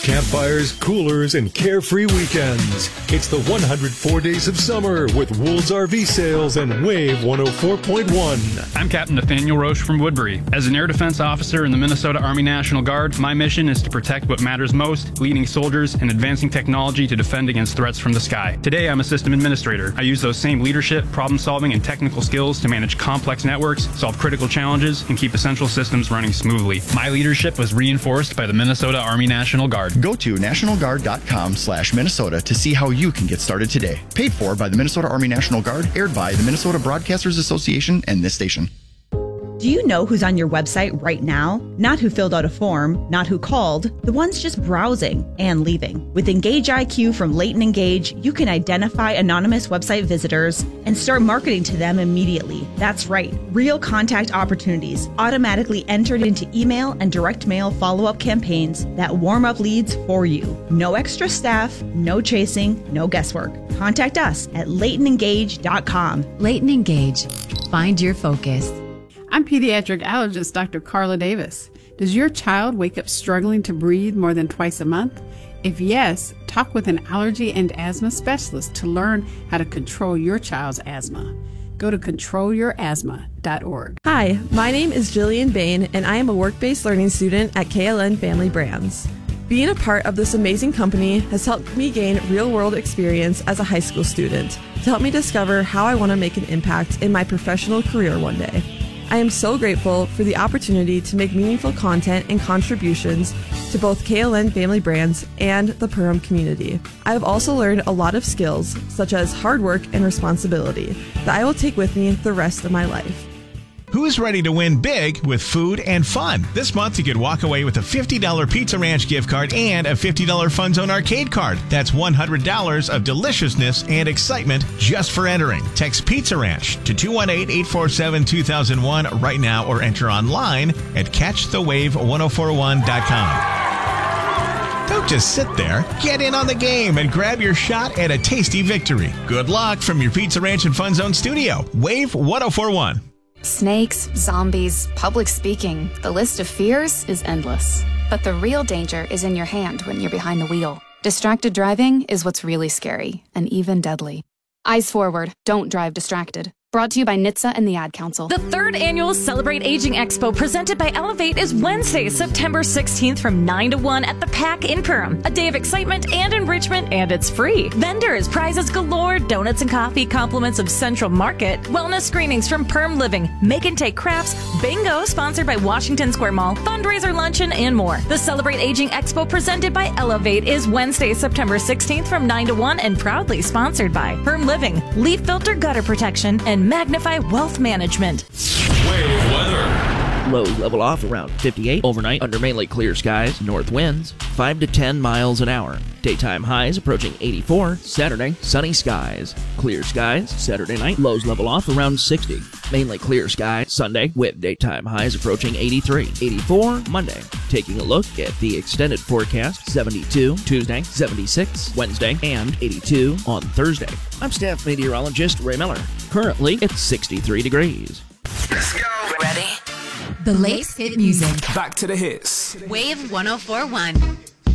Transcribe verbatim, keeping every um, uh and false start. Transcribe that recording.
Campfires, coolers, and carefree weekends. It's the one hundred four Days of Summer with Wool's R V Sales and Wave one oh four point one. I'm Captain Nathaniel Roche from Woodbury. As an air defense officer in the Minnesota Army National Guard, my mission is to protect what matters most, leading soldiers and advancing technology to defend against threats from the sky. Today, I'm a system administrator. I use those same leadership, problem-solving, and technical skills to manage complex networks, solve critical challenges, and keep essential systems running smoothly. My leadership was reinforced by the Minnesota Army National Guard. Go to national guard dot com slash Minnesota to see how you can get started today. Paid for by the Minnesota Army National Guard, aired by the Minnesota Broadcasters Association and this station. Do you know who's on your website right now? Not who filled out a form, not who called, the ones just browsing and leaving. With Engage I Q from Leighton Engage, you can identify anonymous website visitors and start marketing to them immediately. That's right, real contact opportunities automatically entered into email and direct mail follow-up campaigns that warm up leads for you. No extra staff, no chasing, no guesswork. Contact us at leighton engage dot com. Leighton Engage. Find your focus. I'm pediatric allergist Doctor Carla Davis. Does your child wake up struggling to breathe more than twice a month? If yes, talk with an allergy and asthma specialist to learn how to control your child's asthma. Go to control your asthma dot org. Hi, my name is Jillian Bain, and I am a work-based learning student at K L N Family Brands. Being a part of this amazing company has helped me gain real-world experience as a high school student to help me discover how I want to make an impact in my professional career one day. I am so grateful for the opportunity to make meaningful content and contributions to both K L N Family Brands and the Perham community. I have also learned a lot of skills, such as hard work and responsibility, that I will take with me the rest of my life. Who's ready to win big with food and fun? This month, you could walk away with a fifty dollars Pizza Ranch gift card and a fifty dollars Fun Zone arcade card. That's one hundred dollars of deliciousness and excitement just for entering. Text Pizza Ranch to two one eight, eight four seven, two thousand one right now or enter online at catch the wave one oh four one dot com. Don't just sit there. Get in on the game and grab your shot at a tasty victory. Good luck from your Pizza Ranch and Fun Zone studio. Wave one oh four one. Snakes, zombies, public speaking. The list of fears is endless. But the real danger is in your hand when you're behind the wheel. Distracted driving is what's really scary and even deadly. Eyes forward. Don't drive distracted. Brought to you by N H T S A and the Ad Council. The third annual Celebrate Aging Expo presented by Elevate is Wednesday, September sixteenth from nine to one at the Pack in Perham. A day of excitement and enrichment, and it's free. Vendors, prizes galore, donuts and coffee, compliments of Central Market, wellness screenings from Perm Living, Make and Take Crafts, bingo sponsored by Washington Square Mall, fundraiser luncheon, and more. The Celebrate Aging Expo presented by Elevate is Wednesday, September sixteenth from nine to one and proudly sponsored by Perm Living, Leaf Filter Gutter Protection, and Magnify Wealth Management. Wave weather. Lows level off around fifty-eight. Overnight, under mainly clear skies, north winds, five to ten miles an hour. Daytime highs approaching eighty-four. Saturday, sunny skies. Clear skies, Saturday night, lows level off around sixty. Mainly clear skies, Sunday, with daytime highs approaching eighty-three. eighty-four, Monday. Taking a look at the extended forecast, seventy-two, Tuesday, seventy-six, Wednesday, and eighty-two on Thursday. I'm staff meteorologist Ray Miller. Currently, it's sixty-three degrees. Let's go. Ready? The latest hit music. Back to the hits. Wave one oh four one.